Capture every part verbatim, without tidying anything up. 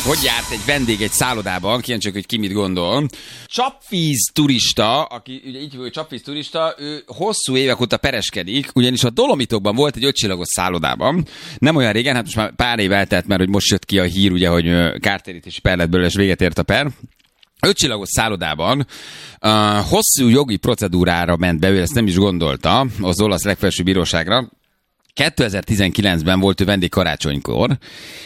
hogy járt egy vendég egy szállodában, kíváncsiak, hogy ki mit gondol. Csapvíz turista, aki ugye így hogy csapvíz turista, ő hosszú évek óta pereskedik, ugyanis a Dolomitokban volt egy ötcsillagos szállodában. Nem olyan régen, hát most már pár év eltelt, mert hogy most jött ki a hír, ugye, hogy kártérítési per lett belőle, és véget ért a per. Ötcsillagos szállodában uh, hosszú jogi procedúrára ment be, ő ezt nem is gondolta, az olasz legfelsőbb bíróságra. kétezer-tizenkilencben volt ő vendég karácsonykor,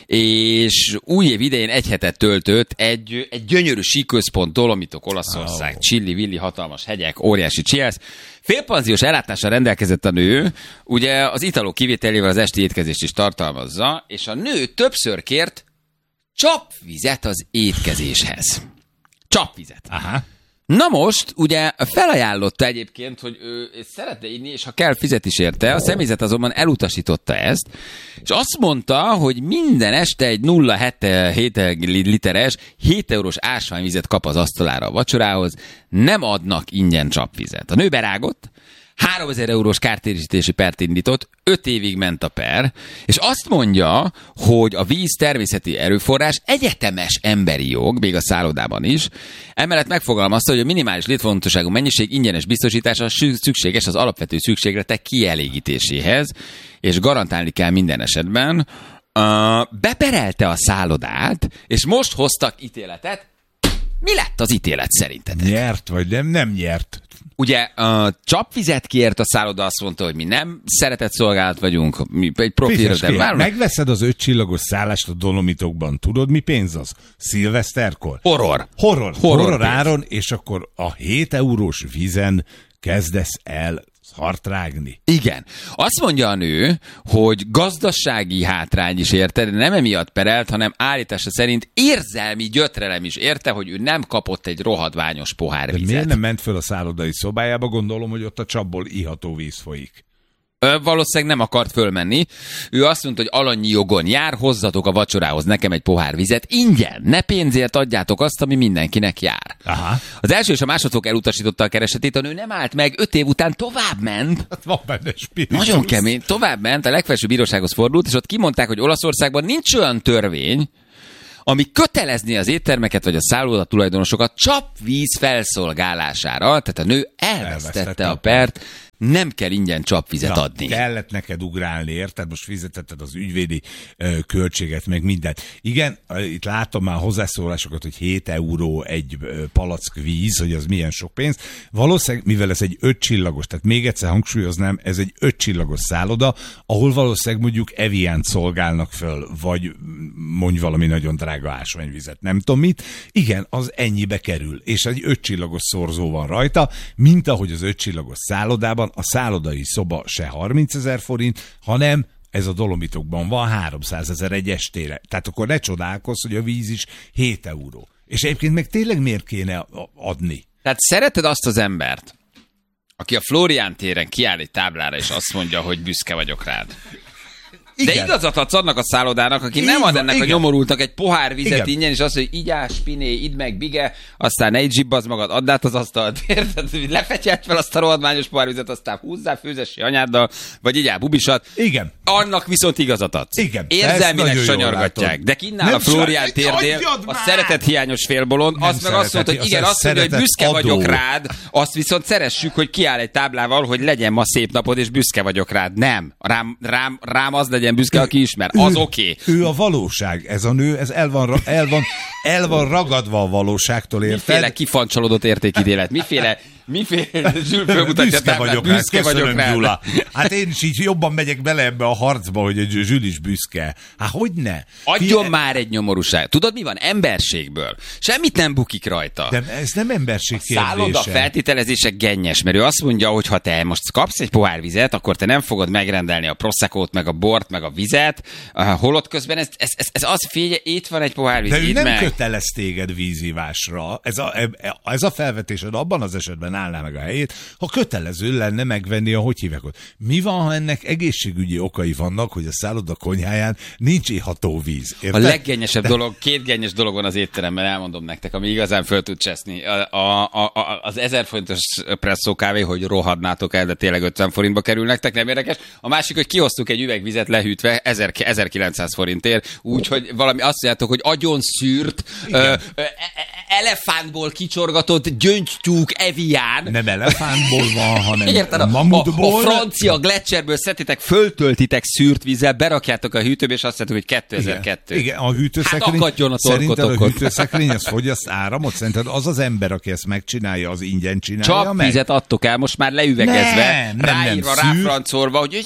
és új év idején egy hetet töltött egy, egy gyönyörű síközpont, Dolomitok, Olaszország, oh. Csilli-villi, hatalmas hegyek, óriási csielsz. Félpanziós ellátással rendelkezett a nő, ugye az italok kivételével az esti étkezést is tartalmazza, és a nő többször kért csapvizet az étkezéshez. Csapvizet. Aha. Na most, ugye felajánlotta egyébként, hogy ő szeretne inni, és ha kell, fizet is érte. A személyzet azonban elutasította ezt, és azt mondta, hogy minden este egy nulla egész hét literes, hét eurós ásványvizet kap az asztalára a vacsorához, nem adnak ingyen csapvizet. A nő berágott, háromezer eurós kártérítési pert indított, öt évig ment a per, és azt mondja, hogy a víz természeti erőforrás egyetemes emberi jog, még a szállodában is. Emellett megfogalmazta, hogy a minimális létfontosságú mennyiség ingyenes biztosítása szükséges az alapvető szükségletek kielégítéséhez, és garantálni kell minden esetben. Uh, beperelte a szállodát, és most hoztak ítéletet. Mi lett az ítélet szerinted? Nyert, vagy nem? Nem nyert. Ugye a csapvizet kért a szálloda, azt mondta, hogy mi nem szeretett szolgálat vagyunk, mi egy profilra. Megveszed az öt csillagos szállást a Dolomitokban, tudod mi pénz az? Szilveszterkor? Horror. Horror. Horror, Horror áron, és akkor a hét eurós vízen kezdesz el szart rágni. Igen. Azt mondja a nő, hogy gazdasági hátrány is érte, de nem emiatt perelt, hanem állítása szerint érzelmi gyötrelem is érte, hogy ő nem kapott egy rohadványos pohár vizet. De miért nem ment föl a szállodai szobájába? Gondolom, hogy ott a csapból iható víz folyik. Ö, valószínűleg nem akart fölmenni. Ő azt mondta, hogy alanyi jogon jár, hozzatok a vacsorához nekem egy pohár vizet. Ingyen, ne pénzért adjátok azt, ami mindenkinek jár. Aha. Az első és a másodfok elutasította a keresetét, a nő nem állt meg, öt év után tovább ment. Hát van benne spiritus. Nagyon kemény. Tovább ment, a legfelsőbb bírósághoz fordult, és ott kimondták, hogy Olaszországban nincs olyan törvény, ami kötelezni az éttermeket vagy a szálloda tulajdonosokat csapvíz felszolgálására. Tehát a nő elvesztette, elvesztette a pert, nem kell ingyen csapvizet Na, adni. Kellett neked ugrálni, érted? Most fizetetted az ügyvédi ö, költséget, meg mindent. Igen, itt látom már hozzászólásokat, hogy hét euró egy ö, palack víz, hogy az milyen sok pénz. Valószínűleg, mivel ez egy öt csillagos, tehát még egyszer hangsúlyoznám, ez egy öt csillagos szálloda, ahol valószínűleg mondjuk Eviant szolgálnak föl, vagy mondj valami nagyon drága ásványvizet, nem tudom mit. Igen, az ennyibe kerül, és egy öt csillagos szorzó van rajta, mint ahogy az öt csillagos szállodában a szállodai szoba se harmincezer forint, hanem ez a Dolomitokban van háromszázezer egy estére. Tehát akkor ne csodálkozz, hogy a víz is hét euró. És egyébként meg tényleg miért kéne adni? Tehát szereted azt az embert, aki a Flórián téren kiáll egy táblára, és azt mondja, hogy büszke vagyok rád. De igen. Igazat adsz annak a szállodának, aki így nem ad ennek van, a nyomorultak egy pohár vizet igen. ingyen, és azt mondja, hogy igyás, spiné, idd meg, bige, aztán ne így zsibbazz magad, add át az asztalt, érted? Lefetyelt fel azt a rohadmányos pohár vizet, aztán húzzál főzesi anyáddal, vagy igyál bubisat. Igen. Annak viszont igazat adsz. Igen. Érzelmileg sanyargatják. De kinnál a Flórián térdél, a szeretet hiányos félbolond, azt meg azt mondta, hogy igen, azt mondja, hogy büszke adó. vagyok rád, azt viszont szeressük, hogy kiáll egy táblával, hogy legyen ma szép napod, és büszke vagyok rád. Nem. Rám, rám, rám az legyen büszke, aki ismer. Az oké. Okay. Ő a valóság. Ez a nő, ez el van, el van, el van ragadva a valóságtól, érted? Miféle kifancsolódott értékítélet? Miféle, miféle Zsül fölmutatja büszke vagyok rá, büszke vagyok rá. Gyula. Hát én is így jobban megyek bele ebbe a harcba, hogy egy Zsül is büszke. Hát hogyne? Adjon Fie... már egy nyomorúság. Tudod mi van? Emberségből. Semmit nem bukik rajta. De ez nem emberség kérdése. Szálloda feltételezése gennyes, mert ő azt mondja, hogy ha te most kapsz egy pohár vizet, akkor te nem fogod megrendelni a proszekót, meg a bort, meg a vizet, holott közben ez, ez, ez, ez az, figyelj, itt van egy pohár víz. De ő nem meg. kötelez téged vízivásra. Ez a, ez a felvetésed abban az esetben állná meg a helyét, ha kötelező lenne megvenni a hogy hívják ott. Mi van, ha ennek egészségügyi okai vannak, hogy a szálloda konyháján nincs iható víz? Érted? A leggennyesebb De... dolog, két gennyes dolog van az étteremben, elmondom nektek, ami igazán föl tud cseszni. A, a, a, az ezer forintos presszó kávé, hogy rohadnátok el, de tényleg ötven forintba kerül nektek, nem érdekes. A másik, hogy kihoztuk egy üvegvizet lehűtve ezerkilencszáz forintért, úgyhogy valami azt mondjátok, hogy agyon szűrt, ö, ö, elefántból kicsorgatott gyöngytyúk Evian. Nem elefántból van, hanem érted, a, mamutból. A, a francia Gletscherről szedtétek, föltöltitek szűrt vízzel, berakjátok a hűtőbe, és azt mondjátok, hogy kétezer-kettő. Igen, igen, a hűtőszekrény. Hát a szerinted a hűtőszekrény az fogyaszt áramot? Szerinted az az ember, aki ezt megcsinálja, az ingyen csinálja Csak meg? vizet adtok el, most már leüvegezve, nem, ráírva, ráfrancolva, hogy...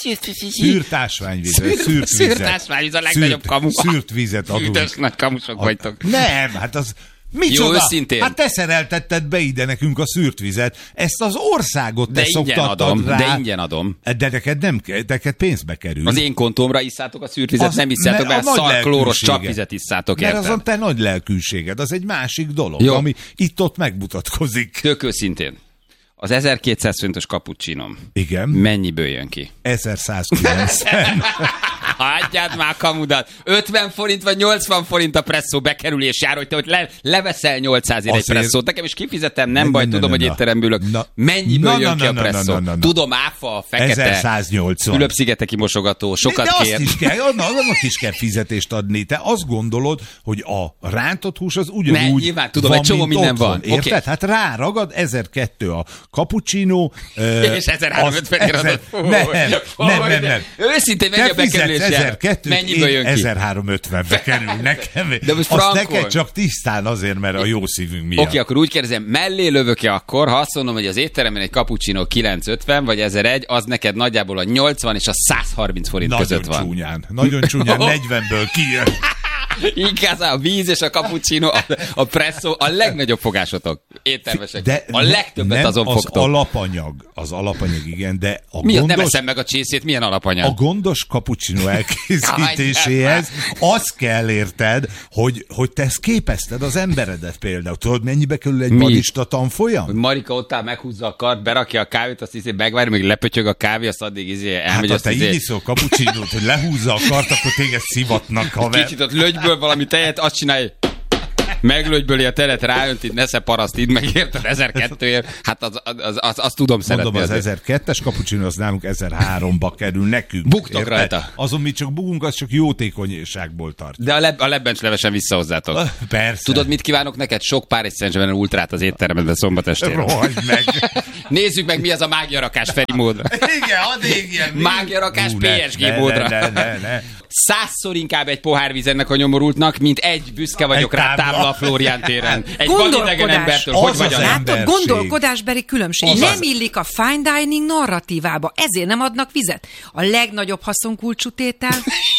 Szűrt ásványvíz, szűrt vizet. Szűrt ásványvíz a legnagyobb kamu. Szűrt vizet adunk. Üdös nagy kamusok vagytok. Nem, hát az... Micsoda? Jó, őszintén. Hát te szereltetted be ide nekünk a szűrt vizet. Ezt az országot te de ingyen szoktattad adom, rá. De ingyen adom. De neked nem, neked pénzbe kerül. Az én kontomra isszátok a szűrt vizet, az, nem isszátok be, szar klóros csapvizet isszátok, mert érted? az a te nagy lelkűséged, az egy másik dolog, jó. Ami itt-ott megmutatkozik. Tök őszintén. Az ezerkétszáz forintos cappuccinom. Igen. Mennyiből jön ki? ezerszázkilencven. Hagyjad már kamudat. ötven forint vagy nyolcvan forint a presszó bekerülés jár, hogy te hogy le, leveszel nyolcszázért egy presszót. Nekem is kifizetem, nem na, baj, na, tudom, na, hogy na. étteremből ülök. Na. Mennyiből na, jön na, ki a na, presszó? na, na, na, na. Tudom, áfa, fekete. ezerszáznyolcvan. Fülöp-szigeteki mosogató, sokat de, de kér. Azt is kell, annak is kell fizetést adni. Te azt gondolod, hogy a rántott hús az ugyanúgy ne, nyilván, tudom, van, egy csomó minden otthon, van. Érted? Okay. Hát ráragad ezerkettő a cappuccino. És ezerháromszázötven adott. Nem, nem, nem, nem. Őszintén mennyi a bekerülés jár? ezerkettő, Mennyiből jön ki? ezerháromszázötvenbe kerül nekem. De most azt frankon. neked csak tisztán azért, mert a jó szívünk miatt. Oké, okay, akkor úgy kérdezem, mellé lövök-e akkor, ha azt mondom, hogy az étteremben egy cappuccino kilencszázötven vagy ezer-egy, az neked nagyjából a nyolcvan és a százharminc forint nagyon között van. Csúnyán, nagyon csúnyán, negyvenből kijön. Inkább a víz és a cappuccino, a, a presszó, a legnagyobb fogásotok, éttermesek. De a legtöbbet nem azon az fogtok. alapanyag, az alapanyag, igen, de a Mi, gondos... nem eszem meg a csészét, milyen alapanyag? A gondos cappuccino elkészítéséhez az kell, érted, hogy, hogy te ezt képezted az emberedet például. Tudod, mennyibe kerül egy barista tanfolyam? Hogy Marika ott áll, meghúzza a kart, berakja a kávét, azt izé megvárja, még lepötyög a kávé, azt addig izé elmegy. Hát ha te izé... így iszol cappuccinót, hogy lehúzza a kart, akkor téged szivatnak, haver. Kicsit ott lögyből valami tejet, azt csinálj, meglögyböli a telet, ráöntid, nesze paraszt, így megérted, ezerkettőért. Hát az, az, az, az, azt tudom szeretni. Mondom, az ezerkettes cappuccino, az nálunk ezerháromba kerül nekünk. Buktok érted? rajta. Azon mi csak bugunk, az csak jótékonyságból tart. De a, leb, a lebbencs levesen vissza hozzátok. Persze. Tudod, mit kívánok neked? Sok Párizs Saint-Germain ultrát az étteremben szombat estére. Rohagy meg. Nézzük meg, mi az a mágiarakás Feri módra. Igen, add égjen. Mágiarakás pé es gé ne, módra. Ne, ne, ne, ne. Százszor inkább egy pohár víz ennek a nyomorultnak, mint egy büszke vagyok Egy rá tábla. tábla a Flórián téren. Egy vadidegen embertől. Az Hogy az vagy a ember. Látod, emberség. gondolkodásbeli különbség. Az Nem az. illik a fine dining narratívába, ezért nem adnak vizet. A legnagyobb haszonkulcsú tétel,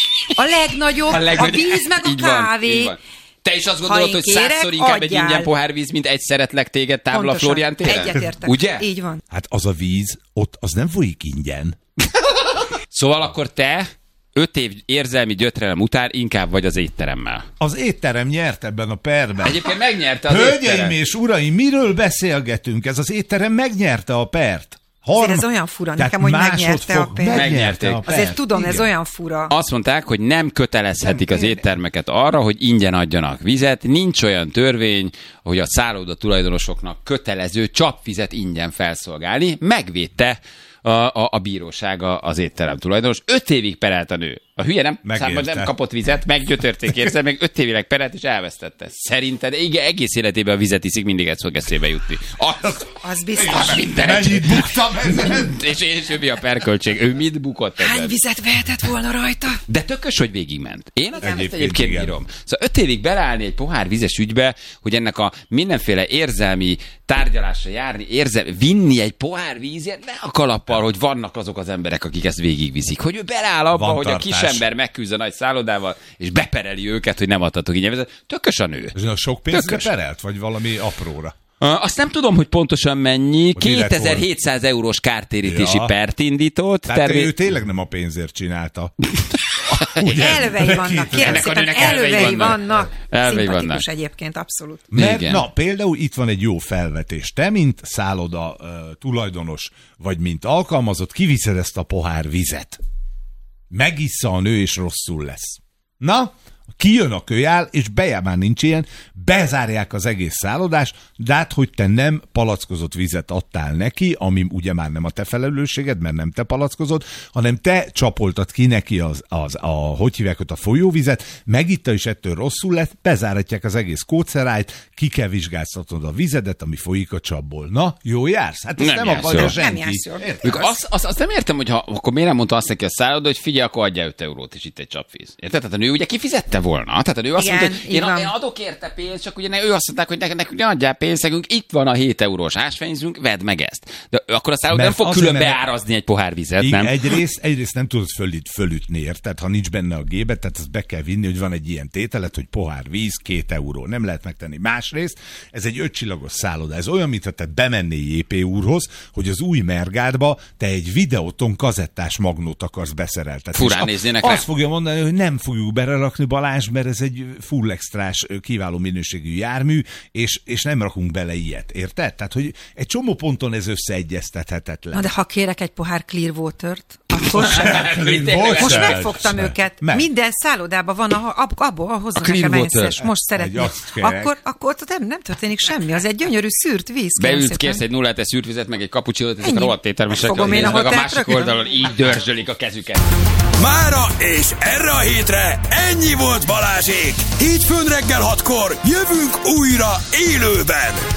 a legnagyobb, a, legnagyobb- víz meg a Így van, kávé. így van. Te is azt Ha gondolod, én hogy kérek, százszor inkább egy adjál. ingyen pohárvíz, mint egy szeretlek téged tábla a Pontosan. Flórián téren? Egyetértek. Ugye? Így van. Hát az a víz, ott az nem folyik ingyen. Szóval akkor te öt év érzelmi gyötrelem után inkább vagy az étteremmel. Az étterem nyert ebben a perben. Egyébként megnyerte az Hölgyeim étterem. és uraim, miről beszélgetünk? Ez az étterem megnyerte a pert. Harm... Ez olyan fura Tehát nekem, hogy megnyerte másodfok a pert. megnyerte Megnyerték. a pert. Azért tudom, ez Igen. olyan fura. Azt mondták, hogy nem kötelezhetik Nem, az éttermeket arra, hogy ingyen adjanak vizet. Nincs olyan törvény, hogy a szálloda tulajdonosoknak kötelező csapvizet ingyen felszolgálni. Megvédte a, a, a bírósága az étterem tulajdonos. Öt évig perelt a nő. A hülye nem, számba nem kapott vizet, meggyötörték érzem, meg öt évig perelt és elvesztette. Szerinted igen, egész életében a vizet iszik, mindig ez fog eszébe jutni. Az, Az biztos. az minden Mennyit buktam ezen? és, és ő mi a perköltség? Ő mit bukott ezen? Hány vizet vehetett volna rajta? De tökös, hogy végigment. Én az egyébként, Egyébként egyébként igen. bírom. Szóval öt évig beleállni egy pohár vizes ügybe, hogy ennek a mindenféle érzelmi tárgyalásra járni, érzel, vinni egy pohár vízért, ne a kalappal, hogy vannak azok az emberek, akik ezt végigviszik. Hogy ő beleáll abba, Van hogy tartás. a kisember megküzd a nagy szállodával, és bepereli őket, hogy nem adtatok ingyen vizet. Tökös a nő. Ez a sok pénzre Tökös. perelt, vagy valami apróra? Uh, Azt nem tudom, hogy pontosan mennyi. Hogy mi lett volna? kétezer-hétszáz eurós kártérítési Ja. pert indított. Tehát tervé- ő tényleg nem a pénzért csinálta. Elvei vannak, kérem Ennek a szépen, nőnek elvei elvei vannak. vannak. Elvei Szimpatikus vannak. egyébként, abszolút. Mert, Igen. na, például itt van egy jó felvetés. Te, mint szálloda uh, tulajdonos, vagy mint alkalmazott, kiviszed ezt a pohár vizet. Megissza a nő, és rosszul lesz. Na, kijön a kölyál, és bejár, már nincs ilyen, bezárják az egész szállodást, de hát, hogy te nem palackozott vizet adtál neki, ami ugye már nem a te felelősséged, mert nem te palackozott, hanem te csapoltad ki neki az, az a, hogy hívják ott, a folyóvizet, megitta, és ettől rosszul lett, bezáratják az egész kódszerájt, ki kell vizsgáztatnod a vizedet, ami folyik a csapból. Na, jó jársz? Hát ezt Nem nem, jársz akarja jól. senki. Nem jársz jól. Érted? Mikor azt, azt, azt nem értem, hogy ha, akkor miért nem mondta azt neki a szálloda, hogy figyelj, akkor adjál öt eurót, és itt egy csapvíz. Érted? Tehát a nő ugye kifizette volna. Tehát a nő azt Igen, mondta, hogy így én, van. én adok érte pénzt, csak ugye ne, ő azt mondták, hogy nekünk, nekünk ne adjál pénzt, nekünk itt van a hét eurós ásványzünk, vedd meg ezt. De akkor a szálloda nem Mert fog azért, külön mert- beárazni egy pohár vizet, Igen, nem? egyrészt, egyrészt nem tudod fölüt, fölütni, érted? Ha nincs benne a gébe, tehát azt be kell vinni, hogy van egy ilyen tételet, hogy pohár víz, két euró. Nem lehet megtenni. Másrészt, ez egy ötcsillagos szálloda. Ez olyan, mintha te bemennél jé pé úrhoz, hogy az új Mergádba te egy videóton kazettás magnót akarsz beszereltetni. Furán És a- néznének rá. Azt fogja mondani, hogy nem fogjuk belerakni, Balázs, mert ez egy full extrás, kiváló minőségű jármű, és, és nem rakunk bele ilyet. Érted? Tehát, hogy egy csomó ponton ez összeegyeztethetetlen. Na de ha kérek egy pohár clear water-t, akkor sem. Tényleg? Most Meg. megfogtam Meg. őket. Meg. Minden szállodában van, a- ab, abból hozzon A clear nekem water. egyszer. Most szeretném. azt kérek. Akkor, akkor ott nem, nem történik semmi. Az egy gyönyörű szűrt víz. kérem Beülsz, szépen. kérsz egy nulla hetes szűrtvizet, meg egy kapucsinót, ezek a Ennyi. rohadt éttermesek, Fogom én nézd a meg a hotelt másik rögtön. oldalon, így dörzsölik a kezüket. Mára és erre a hétre ennyi volt Balázsék. Hétfőn reggel hatkor jövünk újra élőben.